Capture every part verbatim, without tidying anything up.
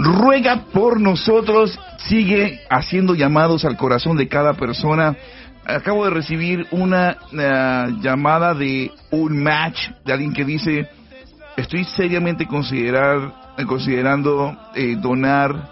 ruega por nosotros, sigue haciendo llamados al corazón de cada persona. Acabo de recibir una uh, llamada de un match de alguien que dice: estoy seriamente considerar, eh, considerando eh, donar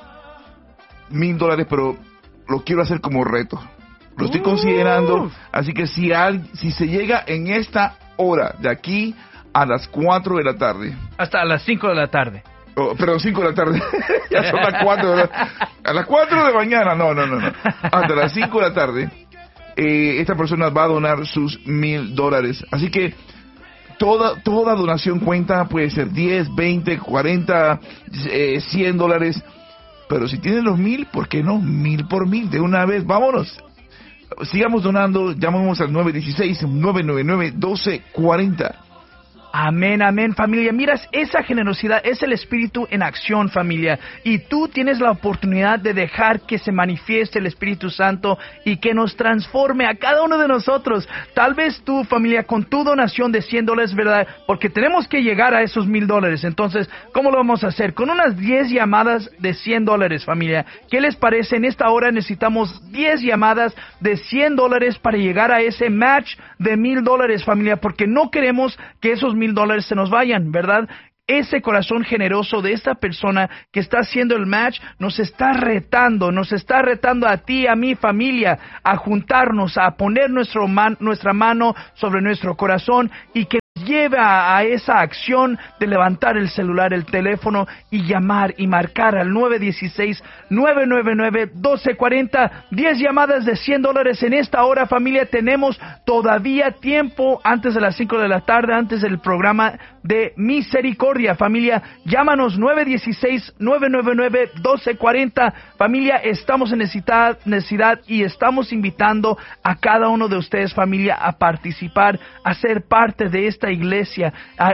mil dólares, pero lo quiero hacer como reto. Lo estoy uh. considerando, así que si, al, si se llega en esta hora, de aquí a las cuatro de la tarde. Hasta a las cinco de la tarde. Oh, perdón, cinco de la tarde. Ya son las cuatro, ¿verdad? A las cuatro de mañana, no, no, no, no. Hasta las cinco de la tarde. Eh, esta persona va a donar sus mil dólares. Así que toda toda donación cuenta, puede ser diez, veinte, cuarenta, eh, cien dólares. Pero si tienen los mil, ¿por qué no? Mil por mil, de una vez, vámonos. Sigamos donando, llamamos al nueve uno seis, nueve nueve nueve, uno dos cuatro cero. Amén, amén, familia. Miras, esa generosidad es el Espíritu en acción, familia. Y tú tienes la oportunidad de dejar que se manifieste el Espíritu Santo y que nos transforme a cada uno de nosotros. Tal vez tú, familia, con tu donación de cien dólares, ¿verdad? Porque tenemos que llegar a esos mil dólares. Entonces, ¿cómo lo vamos a hacer? Con unas diez llamadas de cien dólares, familia. ¿Qué les parece? En esta hora necesitamos diez llamadas de cien dólares para llegar a ese match de mil dólares, familia. Porque no queremos que esos mil dólares se nos vayan, ¿verdad? Ese corazón generoso de esta persona que está haciendo el match nos está retando, nos está retando a ti, a mi familia, a juntarnos, a poner nuestro man, nuestra mano sobre nuestro corazón y que lleva a esa acción de levantar el celular, el teléfono y llamar y marcar al nueve uno seis, nueve nueve nueve, uno dos cuatro cero. diez llamadas de cien dólares en esta hora, familia. Tenemos todavía tiempo antes de las cinco de la tarde, antes del programa de Misericordia, familia. Llámanos nueve uno seis, nueve nueve nueve, uno dos cuatro cero. Familia, estamos en necesidad, necesidad y estamos invitando a cada uno de ustedes, familia, a participar, a ser parte de esta iglesia,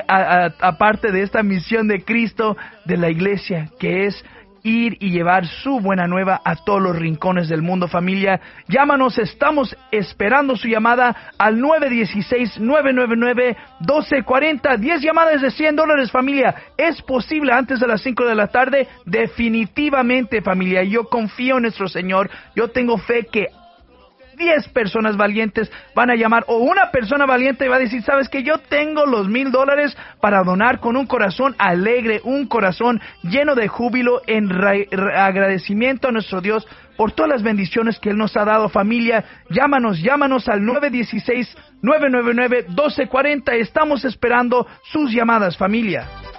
aparte de esta misión de Cristo, de la iglesia, que es ir y llevar su buena nueva a todos los rincones del mundo, familia. Llámanos, estamos esperando su llamada al nueve uno seis, nueve nueve nueve, uno dos cuatro cero. diez llamadas de cien dólares, familia. ¿Es posible antes de las cinco de la tarde? Definitivamente, familia. Yo confío en nuestro Señor. Yo tengo fe que diez personas valientes van a llamar, o una persona valiente va a decir: ¿sabes qué? Yo tengo los mil dólares para donar, con un corazón alegre, un corazón lleno de júbilo, en re- re- agradecimiento a nuestro Dios por todas las bendiciones que Él nos ha dado, familia. Llámanos, llámanos al nueve uno seis, nueve nueve nueve, uno dos cuatro cero. Estamos esperando sus llamadas, familia.